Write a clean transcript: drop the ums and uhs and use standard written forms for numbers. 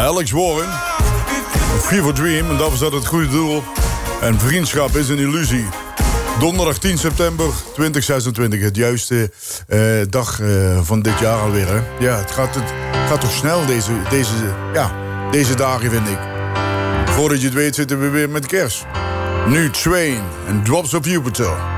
Alex Warren. Fever Dream, en dat was dat het goede doel. En vriendschap is een illusie. Donderdag 10 september 2026. Het juiste dag van dit jaar alweer. Hè? Ja, het gaat toch snel deze dagen, vind ik. Voordat je het weet zitten we weer met kerst. Nu Train en Drops of Jupiter.